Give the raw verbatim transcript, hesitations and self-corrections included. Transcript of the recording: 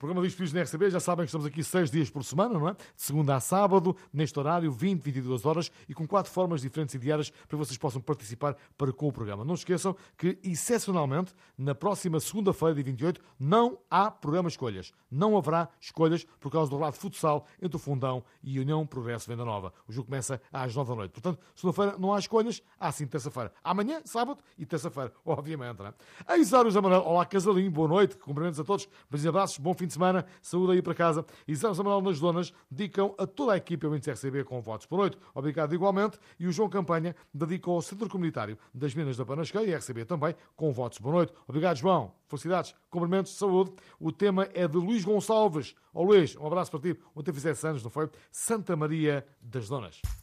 Programa Diz Filhos na R C B, já sabem que estamos aqui seis dias por semana, não é? De segunda a sábado, neste horário, vinte, vinte e duas horas, e com quatro formas diferentes e diárias para que vocês possam participar para com o programa. Não esqueçam que, excepcionalmente, na próxima segunda-feira, dia vinte e oito, não há programa Escolhas. Não haverá escolhas por causa do lado de futsal entre o Fundão e a União Progresso Venda Nova. O jogo começa às nove da noite. Portanto, segunda-feira não há escolhas, há sim terça-feira. Amanhã, sábado e terça-feira, obviamente, não é? A Isaros Amaral, olá Casalinho, boa noite, cumprimentos a todos, beijos e abraços, bom fim de semana, saúde aí para casa. Isaros Amaral nas Donas dedicam a toda a equipe ao R C B com votos. Boa noite, obrigado igualmente. E o João Campanha dedica ao Centro Comunitário das Minas da Panasqueira e R C B também com votos. Boa noite, obrigado João, felicidades, cumprimentos, saúde. O tema é de Luís Gonçalves. Ó Luís, um abraço para ti, ontem fizesse anos, não foi? Santa Maria das Donas.